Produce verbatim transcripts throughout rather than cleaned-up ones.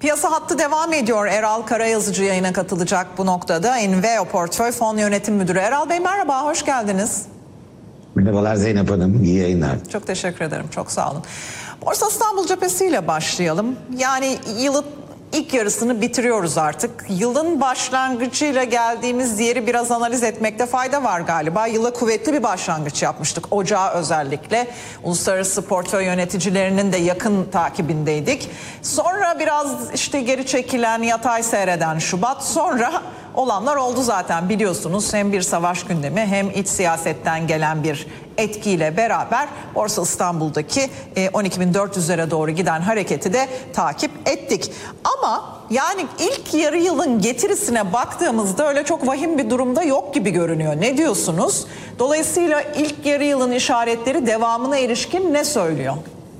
Piyasa hattı devam ediyor. Eral Karayazıcı yayına katılacak bu noktada. Inveo Portföy Fon Yönetim Müdürü. Eral Bey merhaba, hoş geldiniz. Merhabalar Zeynep Hanım, iyi yayınlar. Çok teşekkür ederim, çok sağ olun. Borsa İstanbul cephesiyle başlayalım. Yani yılın ilk yarısını bitiriyoruz artık. Yılın başlangıcıyla geldiğimiz yeri biraz analiz etmekte fayda var galiba. Yıla kuvvetli bir başlangıç yapmıştık. Ocağı özellikle. Uluslararası portföy yöneticilerinin de yakın takibindeydik. Sonra biraz işte geri çekilen, yatay seyreden Şubat. Sonra olanlar oldu zaten biliyorsunuz. Hem bir savaş gündemi hem iç siyasetten gelen bir etkiyle beraber Borsa İstanbul'daki on iki bin dört yüzlere doğru giden hareketi de takip ettik. Ama yani ilk yarı yılın getirisine baktığımızda öyle çok vahim bir durumda yok gibi görünüyor. Ne diyorsunuz? Dolayısıyla ilk yarı yılın işaretleri devamına ilişkin ne söylüyor?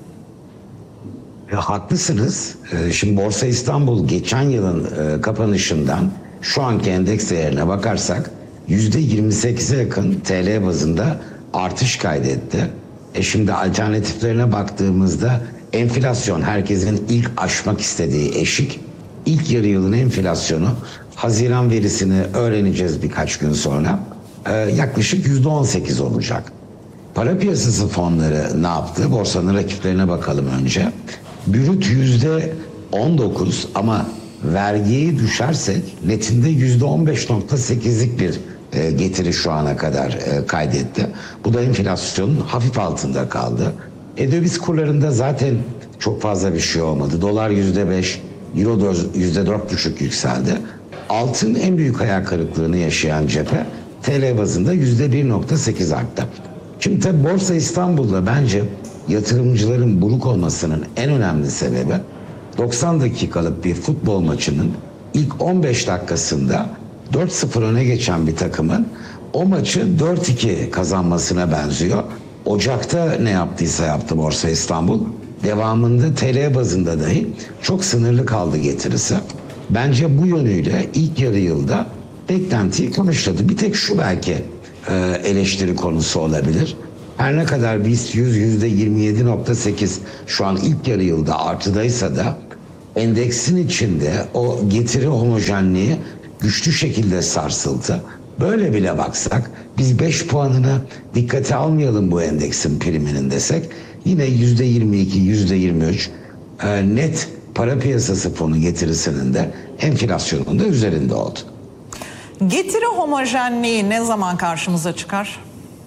E, haklısınız. E, şimdi Borsa İstanbul geçen yılın e, kapanışından şu anki endeks değerine bakarsak yüzde yirmi sekize yakın T L bazında artış kaydetti. E şimdi alternatiflerine baktığımızda enflasyon, herkesin ilk aşmak istediği eşik. İlk yarı yılın enflasyonu, Haziran verisini öğreneceğiz birkaç gün sonra, e, yaklaşık yüzde on sekiz olacak. Para piyasası fonları ne yaptı? Borsanın rakiplerine bakalım önce. Brüt yüzde on dokuz ama vergiyi düşersek netinde yüzde on beş nokta sekizlik bir e, getiri şu ana kadar e, kaydetti. Bu da enflasyonun hafif altında kaldı. E, döviz kurlarında zaten çok fazla bir şey olmadı. Dolar yüzde beş, euro yüzde dört buçuk yükseldi. Altın en büyük hayal kırıklığını yaşayan cephe, T L bazında yüzde bir nokta sekiz arttı. Şimdi tabii Borsa İstanbul'da bence yatırımcıların buruk olmasının en önemli sebebi doksan dakikalık bir futbol maçının ilk on beş dakikasında dört sıfır öne geçen bir takımın o maçı dört iki kazanmasına benziyor. Ocak'ta ne yaptıysa yaptı Borsa İstanbul. Devamında T L bazında dahi çok sınırlı kaldı getirisi. Bence bu yönüyle ilk yarı yılda beklentiyi konuşladı. Bir tek şu belki e, eleştiri konusu olabilir. Her ne kadar BIST yüz yüzde yirmi yedi nokta sekiz şu an ilk yarı yılda artıdaysa da endeksin içinde o getiri homojenliği güçlü şekilde sarsıldı. Böyle bile baksak biz beş puanını dikkate almayalım bu endeksin priminin desek yine yüzde yirmi iki, yüzde yirmi üç e, net para piyasası fonu getirisinin de enflasyonun da üzerinde oldu. Getiri homojenliği ne zaman karşımıza çıkar?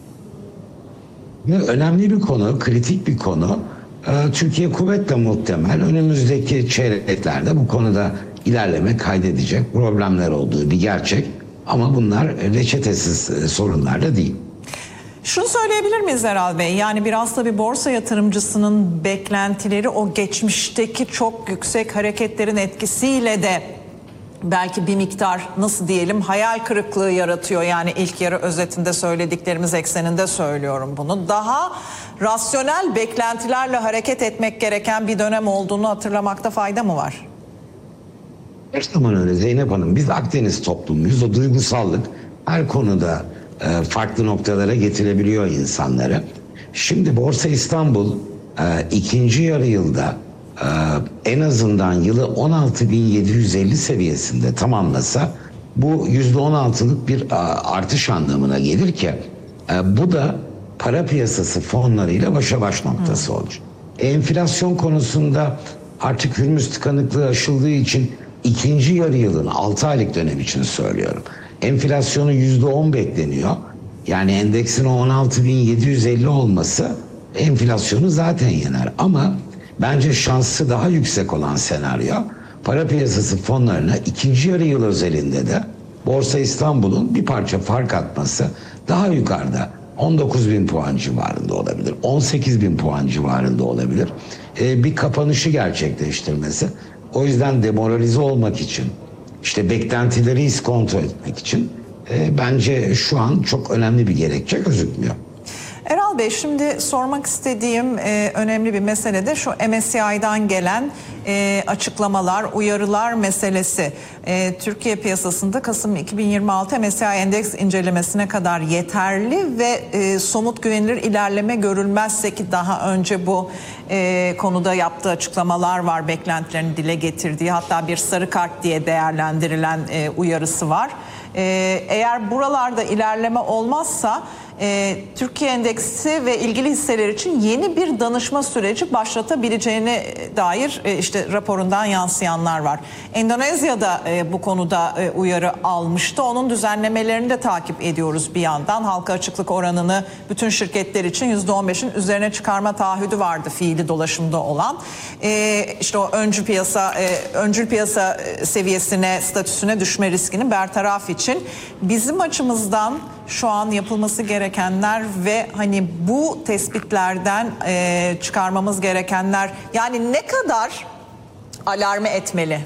Önemli bir konu, kritik bir konu. Türkiye kuvvetle muhtemel önümüzdeki çeyreklerde bu konuda ilerleme kaydedecek problemler olduğu bir gerçek. Ama bunlar reçetesiz sorunlar da değil. Şunu söyleyebilir miyiz Eral Bey? Yani biraz da bir borsa yatırımcısının beklentileri o geçmişteki çok yüksek hareketlerin etkisiyle de belki bir miktar nasıl diyelim hayal kırıklığı yaratıyor. Yani ilk yarı özetinde söylediklerimiz ekseninde söylüyorum bunu. Daha rasyonel beklentilerle hareket etmek gereken bir dönem olduğunu hatırlamakta fayda mı var? Her zaman öyle Zeynep Hanım. Biz Akdeniz toplumuyuz. O duygusallık her konuda e, farklı noktalara getirebiliyor insanları. Şimdi Borsa İstanbul e, ikinci yarı yılda Ee, en azından yılı on altı bin yedi yüz elli seviyesinde tamamlasa bu yüzde on altılık bir artış anlamına gelir ki e, bu da para piyasası fonlarıyla başa baş noktası olacak. Enflasyon konusunda artık Hürmüz tıkanıklığı aşıldığı için ikinci yarı yılın altı aylık dönem için söylüyorum. Enflasyonu yüzde on bekleniyor. Yani endeksin on altı bin yedi yüz elli olması enflasyonu zaten yener ama bence şansı daha yüksek olan senaryo para piyasası fonlarına ikinci yarı yıl özelinde de Borsa İstanbul'un bir parça fark atması daha yukarıda on dokuz bin puan civarında olabilir. on sekiz bin puan civarında olabilir. Ee, bir kapanışı gerçekleştirmesi. O yüzden demoralize olmak için işte beklentileri iskonto etmek için e, bence şu an çok önemli bir gerekçe gözükmüyor. Eral Bey, şimdi sormak istediğim e, önemli bir mesele de şu M S C I'dan gelen e, açıklamalar, uyarılar meselesi. E, Türkiye piyasasında Kasım iki bin yirmi altı M S C I endeks incelemesine kadar yeterli ve e, somut güvenilir ilerleme görülmezse, ki daha önce bu e, konuda yaptığı açıklamalar var, beklentilerini dile getirdiği, hatta bir sarı kart diye değerlendirilen e, uyarısı var. E, eğer buralarda ilerleme olmazsa E, Türkiye endeksi ve ilgili hisseler için yeni bir danışma süreci başlatabileceğine dair e, işte raporundan yansıyanlar var. Endonezya'da e, bu konuda e, uyarı almıştı. Onun düzenlemelerini de takip ediyoruz bir yandan. Halka açıklık oranını bütün şirketler için yüzde on beşin üzerine çıkarma taahhüdü vardı fiili dolaşımda olan. E, işte o öncü piyasa, e, öncül piyasa seviyesine, statüsüne düşme riskini bertaraf için bizim açımızdan şu an yapılması gerekenler ve hani bu tespitlerden e, çıkarmamız gerekenler, yani ne kadar alarme etmeli?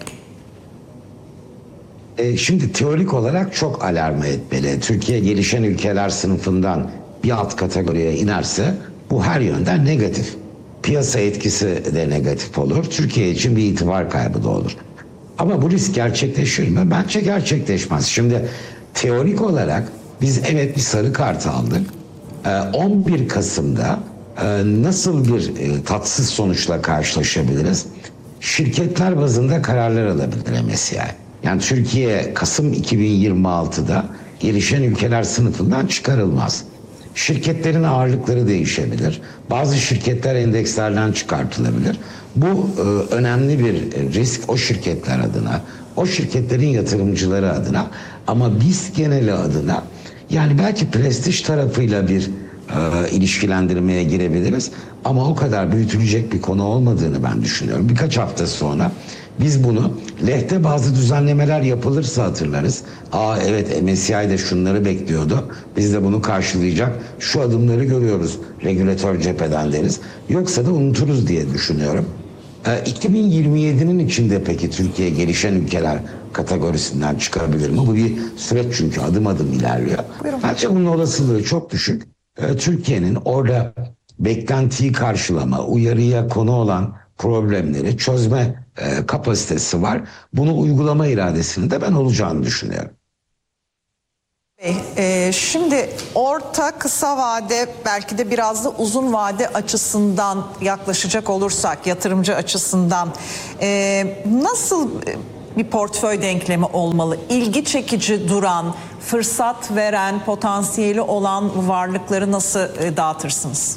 E, şimdi teorik olarak çok alarme etmeli. Türkiye gelişen ülkeler sınıfından bir alt kategoriye inerse bu her yönden negatif. Piyasa etkisi de negatif olur. Türkiye için bir itibar kaybı da olur. Ama bu risk gerçekleşir mi? Bence gerçekleşmez. Şimdi teorik olarak biz evet bir sarı kart aldık. on bir Kasım'da nasıl bir tatsız sonuçla karşılaşabiliriz? Şirketler bazında kararlar alabilir M S C I. Yani Türkiye Kasım iki bin yirmi altıda gelişen ülkeler sınıfından çıkarılmaz. Şirketlerin ağırlıkları değişebilir. Bazı şirketler endekslerden çıkartılabilir. Bu önemli bir risk o şirketler adına, o şirketlerin yatırımcıları adına, ama biz geneli adına, yani belki prestij tarafıyla bir e, ilişkilendirmeye girebiliriz ama o kadar büyütülecek bir konu olmadığını ben düşünüyorum. Birkaç hafta sonra biz bunu lehte bazı düzenlemeler yapılırsa hatırlarız. Aa evet, M S C I de şunları bekliyordu, biz de bunu karşılayacak şu adımları görüyoruz regülatör cepheden deriz. Yoksa da unuturuz diye düşünüyorum. E, iki bin yirmi yedinin içinde peki Türkiye gelişen ülkeler kategorisinden çıkabilir mi? Bu bir süreç çünkü adım adım ilerliyor. Buyurun. Bence bunun olasılığı çok düşük. Ee, Türkiye'nin orada beklentiyi karşılama, uyarıya konu olan problemleri çözme e, kapasitesi var. Bunu uygulama iradesinin de ben olacağını düşünüyorum. Ee, şimdi orta kısa vade, belki de biraz da uzun vade açısından yaklaşacak olursak, yatırımcı açısından e, nasıl bir portföy denklemi olmalı? İlgi çekici duran, fırsat veren, potansiyeli olan varlıkları nasıl e, dağıtırsınız?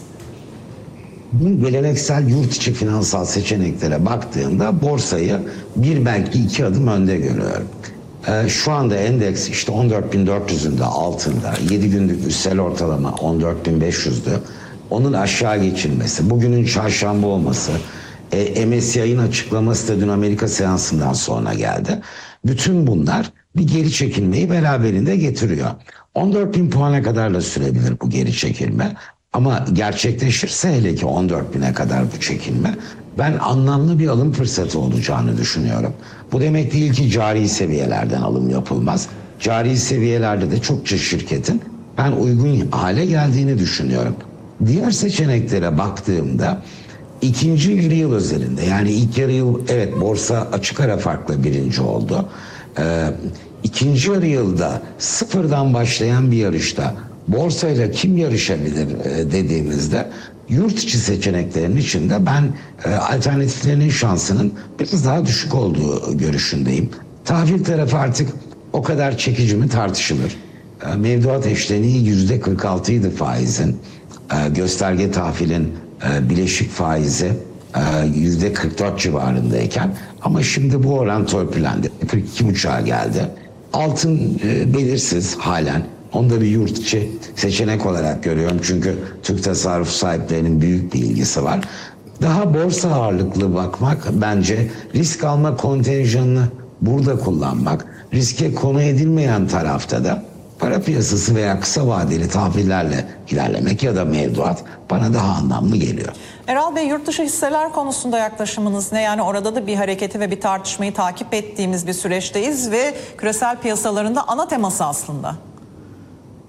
Bu geleneksel yurt içi finansal seçeneklere baktığımda borsayı bir belki iki adım önde görüyorum. Ee, şu anda endeks işte on dört bin dört yüzün de altında, yedi günlük üstel ortalama on dört bin beş yüzdü. Onun aşağı geçilmesi, bugünün çarşamba olması, e, M S C I'nin açıklaması da dün Amerika seansından sonra geldi. Bütün bunlar bir geri çekilmeyi beraberinde getiriyor. on dört bin puana kadar da sürebilir bu geri çekilme. Ama gerçekleşirse, hele ki on dört bine kadar bu çekilme, ben anlamlı bir alım fırsatı olacağını düşünüyorum. Bu demek değil ki cari seviyelerden alım yapılmaz. Cari seviyelerde de çokça şirketin ben uygun hale geldiğini düşünüyorum. Diğer seçeneklere baktığımda ikinci yarı yıl özelinde, yani ilk yarı yıl evet borsa açık ara farklı birinci oldu. Ee, ikinci yarı yılda sıfırdan başlayan bir yarışta borsayla kim yarışabilir e, dediğimizde yurt içi seçeneklerin içinde ben e, alternatiflerinin şansının biraz daha düşük olduğu görüşündeyim. Tahvil tarafı artık o kadar çekici mi tartışılır. E, mevduat eşleniği yüzde kırk altıydı faizin. E, gösterge tahvilin e, bileşik faizi e, yüzde kırk dört civarındayken, ama şimdi bu oran törpülendi. kırk iki buçuğa geldi. Altın e, belirsiz halen. Onu da bir yurt içi seçenek olarak görüyorum. Çünkü Türk tasarruf sahiplerinin büyük bir ilgisi var. Daha borsa ağırlıklı bakmak, bence risk alma kontenjanını burada kullanmak, riske konu edilmeyen tarafta da para piyasası veya kısa vadeli tahvillerle ilerlemek ya da mevduat bana daha anlamlı geliyor. Eral Bey, yurt dışı hisseler konusunda yaklaşımınız ne? Yani orada da bir hareketi ve bir tartışmayı takip ettiğimiz bir süreçteyiz ve küresel piyasalarında ana teması aslında.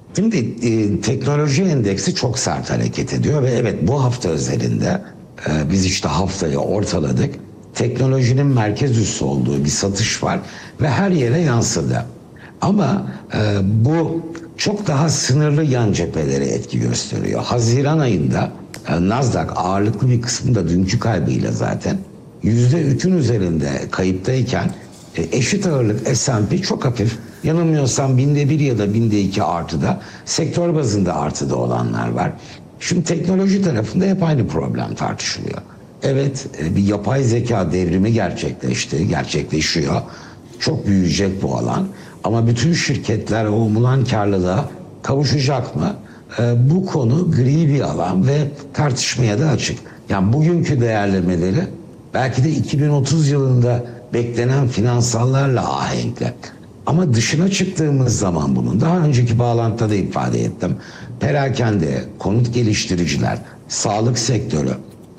Şimdi e, teknoloji endeksi çok sert hareket ediyor ve evet bu hafta özelinde e, biz işte haftayı ortaladık. Teknolojinin merkez üssü olduğu bir satış var ve her yere yansıdı. Ama e, bu çok daha sınırlı yan cephelere etki gösteriyor. Haziran ayında e, Nasdaq ağırlıklı bir kısmında dünkü kaybıyla zaten yüzde üçün üzerinde kayıptayken e, eşit ağırlık S and P çok hafif, yanılmıyorsam binde bir ya da binde iki artıda, sektör bazında artıda olanlar var. Şimdi teknoloji tarafında hep aynı problem tartışılıyor. Evet, bir yapay zeka devrimi gerçekleşti, gerçekleşiyor. Çok büyüyecek bu alan. Ama bütün şirketler o umulan karlılığa kavuşacak mı? Ee, bu konu gri bir alan ve tartışmaya da açık. Yani bugünkü değerlemeleri belki de iki bin otuz yılında beklenen finansallarla ahenkle. Ama dışına çıktığımız zaman bunun, daha önceki bağlantıda da ifade ettim. Perakende, konut geliştiriciler, sağlık sektörü,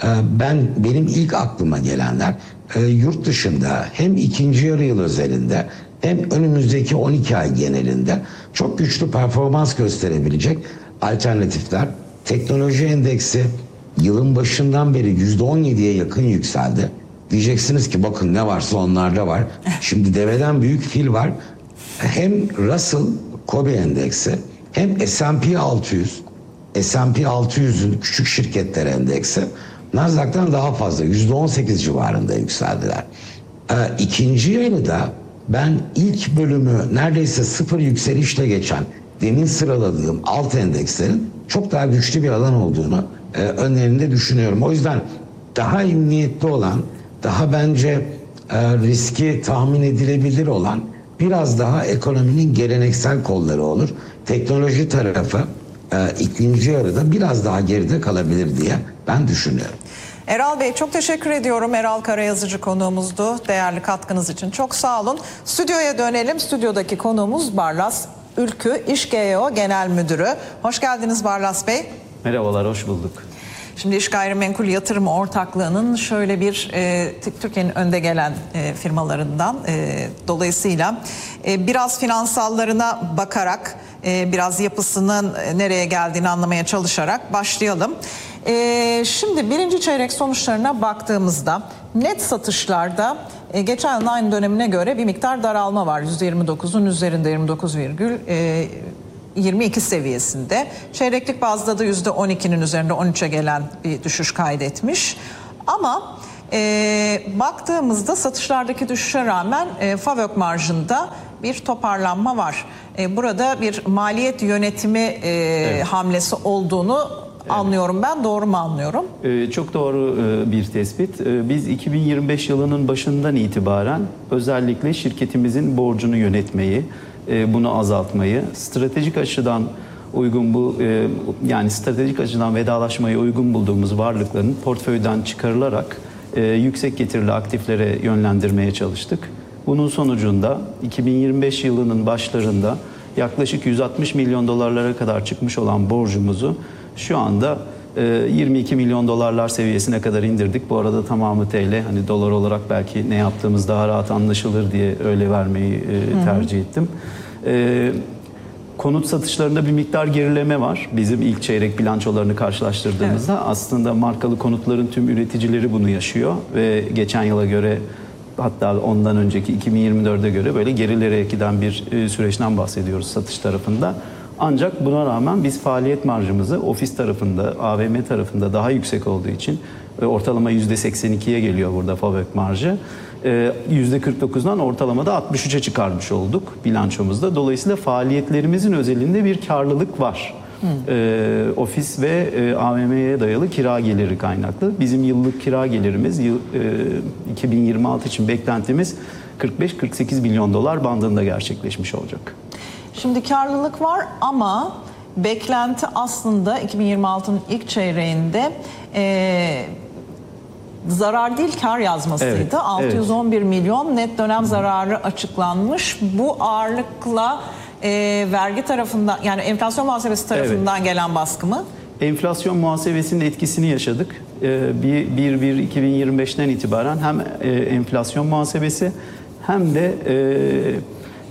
ben benim ilk aklıma gelenler yurt dışında hem ikinci yarı yıl özelinde hem önümüzdeki on iki ay genelinde çok güçlü performans gösterebilecek alternatifler. Teknoloji endeksi yılın başından beri yüzde on yediye yakın yükseldi. Diyeceksiniz ki bakın ne varsa onlarda var. Şimdi deveden büyük fil var. Hem Russell Kobe endeksi hem S and P altı yüz, S and P altı yüzün küçük şirketler endeksi Nasdaq'tan daha fazla yüzde on sekiz civarında yükseldiler. Ee, ikinci yarıda ben ilk bölümü neredeyse sıfır yükselişle geçen demin sıraladığım alt endekslerin çok daha güçlü bir alan olduğunu e, önlerinde düşünüyorum. O yüzden daha emniyetli olan, daha bence e, riski tahmin edilebilir olan biraz daha ekonominin geleneksel kolları olur. Teknoloji tarafı e, ikinci yarıda biraz daha geride kalabilir diye ben düşünüyorum. Eral Bey çok teşekkür ediyorum. Eral Karayazıcı konuğumuzdu. Değerli katkınız için çok sağ olun. Stüdyoya dönelim. Stüdyodaki konuğumuz Barlas Ülkü, İş G E O Genel Müdürü. Hoş geldiniz Barlas Bey. Merhabalar, hoş bulduk. Şimdi İş Gayrimenkul Yatırım Ortaklığı'nın şöyle bir e, Türkiye'nin önde gelen e, firmalarından e, dolayısıyla e, biraz finansallarına bakarak e, biraz yapısının e, nereye geldiğini anlamaya çalışarak başlayalım. E, şimdi birinci çeyrek sonuçlarına baktığımızda net satışlarda e, geçen yılın aynı dönemine göre bir miktar daralma var. yüzde yirmi dokuzun üzerinde yirmi dokuz virgül yirmi iki seviyesinde. Çeyreklik bazda da yüzde on ikinin üzerinde on üçe gelen bir düşüş kaydetmiş. Ama e, baktığımızda satışlardaki düşüşe rağmen e, FAVÖK marjında bir toparlanma var. E, burada bir maliyet yönetimi e, evet. hamlesi olduğunu evet. anlıyorum ben. Doğru mu anlıyorum? Ee, çok doğru e, bir tespit. Ee, biz iki bin yirmi beş yılının başından itibaren özellikle şirketimizin borcunu yönetmeyi, bunu azaltmayı, stratejik açıdan uygun bu yani stratejik açıdan vedalaşmayı uygun bulduğumuz varlıkların portföyden çıkarılarak yüksek getirili aktiflere yönlendirmeye çalıştık. Bunun sonucunda iki bin yirmi beş yılının başlarında yaklaşık yüz altmış milyon dolarlara kadar çıkmış olan borcumuzu şu anda yirmi iki milyon dolarlar seviyesine kadar indirdik. Bu arada tamamı T L, hani dolar olarak belki ne yaptığımız daha rahat anlaşılır diye öyle vermeyi tercih hı hı. ettim. Ee, konut satışlarında bir miktar gerileme var. Bizim ilk çeyrek bilançolarını karşılaştırdığımızda evet. aslında markalı konutların tüm üreticileri bunu yaşıyor ve geçen yıla göre, hatta ondan önceki iki bin yirmi dörde göre böyle gerilere giden bir süreçten bahsediyoruz satış tarafında. Ancak buna rağmen biz faaliyet marjımızı ofis tarafında, A V M tarafında daha yüksek olduğu için ortalama yüzde seksen ikiye geliyor burada FAVÖK marjı. yüzde kırk dokuzdan ortalamada altmış üçe çıkarmış olduk bilançomuzda. Dolayısıyla faaliyetlerimizin özelinde bir karlılık var. E, ofis ve e, A V M'ye dayalı kira geliri kaynaklı. Bizim yıllık kira gelirimiz yıl, e, iki bin yirmi altı için beklentimiz kırk beş kırk sekiz milyon dolar bandında gerçekleşmiş olacak. Şimdi karlılık var ama beklenti aslında iki bin yirmi altının ilk çeyreğinde e, zarar değil kar yazmasıydı. Evet, altı yüz on bir evet. milyon net dönem zararı açıklanmış. Bu ağırlıkla e, vergi tarafından, yani enflasyon muhasebesi tarafından evet. gelen baskı mı? Enflasyon muhasebesinin etkisini yaşadık. bir bir iki bin yirmi beşten itibaren hem enflasyon muhasebesi hem de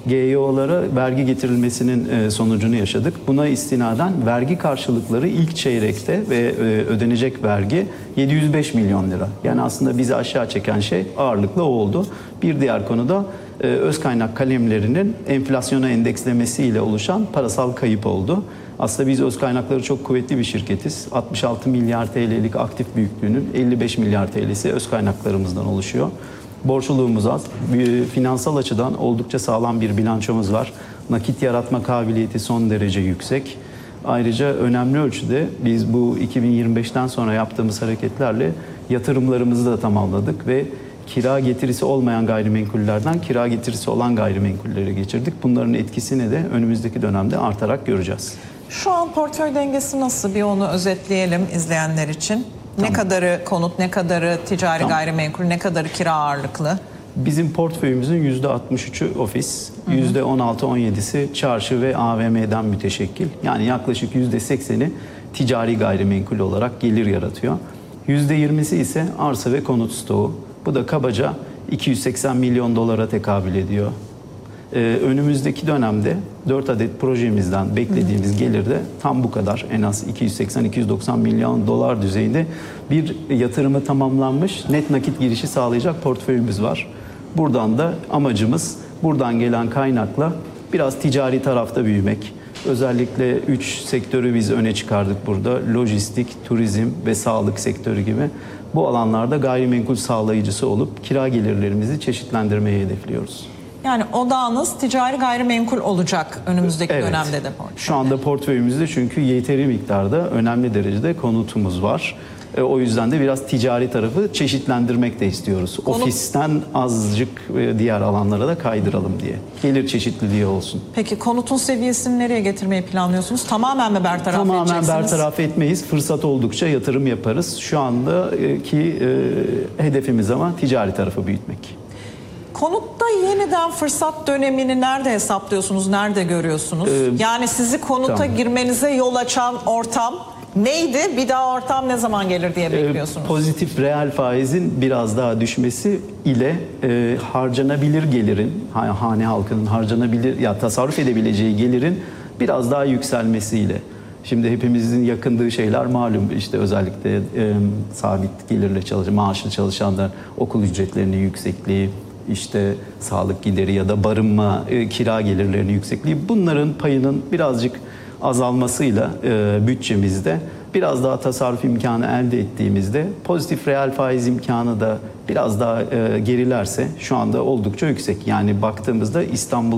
G Y O'lara vergi getirilmesinin e, sonucunu yaşadık. Buna istinaden vergi karşılıkları ilk çeyrekte ve e, ödenecek vergi yedi yüz beş milyon lira. Yani aslında bizi aşağı çeken şey ağırlıklı o oldu. Bir diğer konu da e, öz kaynak kalemlerinin enflasyona endekslemesiyle oluşan parasal kayıp oldu. Aslında biz öz kaynakları çok kuvvetli bir şirketiz. altmış altı milyar T L'lik aktif büyüklüğünün elli beş milyar T L'si öz kaynaklarımızdan oluşuyor. Borçluluğumuz az. Bir, finansal açıdan oldukça sağlam bir bilançomuz var. Nakit yaratma kabiliyeti son derece yüksek. Ayrıca önemli ölçüde biz bu iki bin yirmi beşten sonra yaptığımız hareketlerle yatırımlarımızı da tamamladık ve kira getirisi olmayan gayrimenkullerden kira getirisi olan gayrimenkullere geçirdik. Bunların etkisini de önümüzdeki dönemde artarak göreceğiz. Şu an portföy dengesi nasıl, bir onu özetleyelim izleyenler için. Ne kadarı konut, ne kadarı ticari Tamam. gayrimenkul, ne kadarı kira ağırlıklı? Bizim portföyümüzün yüzde altmış üçü ofis, yüzde on altı on yedisi çarşı ve A V M'den müteşekkil. Yani yaklaşık yüzde sekseni ticari gayrimenkul olarak gelir yaratıyor. yüzde yirmisi ise arsa ve konut stoğu. Bu da kabaca iki yüz seksen milyon dolara tekabül ediyor. Ee, önümüzdeki dönemde dört adet projemizden beklediğimiz gelir de tam bu kadar. En az iki yüz seksen iki yüz doksan milyon dolar düzeyinde bir yatırımı tamamlanmış net nakit girişi sağlayacak portföyümüz var. Buradan da amacımız buradan gelen kaynakla biraz ticari tarafta büyümek. Özellikle üç sektörü biz öne çıkardık burada. Lojistik, turizm ve sağlık sektörü gibi. Bu alanlarda gayrimenkul sağlayıcısı olup kira gelirlerimizi çeşitlendirmeyi hedefliyoruz. Yani odağınız ticari gayrimenkul olacak önümüzdeki Evet. dönemde de portföy. Şu anda portföyümüzde çünkü yeteri miktarda önemli derecede konutumuz var. E, o yüzden de biraz ticari tarafı çeşitlendirmek de istiyoruz. Konut- Ofisten azıcık e, diğer alanlara da kaydıralım diye. Gelir çeşitliliği olsun. Peki konutun seviyesini nereye getirmeyi planlıyorsunuz? Tamamen mi bertaraf Tamamen edeceksiniz? bertaraf etmeyiz. Fırsat oldukça yatırım yaparız. Şu andaki e, hedefimiz ama ticari tarafı büyütmek. Konutta yeniden fırsat dönemini nerede hesaplıyorsunuz, nerede görüyorsunuz? Ee, yani sizi konuta tamam. girmenize yol açan ortam neydi? Bir daha ortam ne zaman gelir diye bekliyorsunuz? E, pozitif reel faizin biraz daha düşmesi ile e, harcanabilir gelirin, ha- hane halkının harcanabilir ya tasarruf edebileceği gelirin biraz daha yükselmesiyle. Şimdi hepimizin yakındığı şeyler malum, işte özellikle e, sabit gelirle çalışan, maaşlı çalışanlar okul ücretlerinin yüksekliği, işte sağlık gideri ya da barınma, e, kira gelirlerinin yüksekliği, bunların payının birazcık azalmasıyla e, bütçemizde biraz daha tasarruf imkanı elde ettiğimizde pozitif reel faiz imkanı da biraz daha e, gerilerse şu anda oldukça yüksek. Yani baktığımızda İstanbul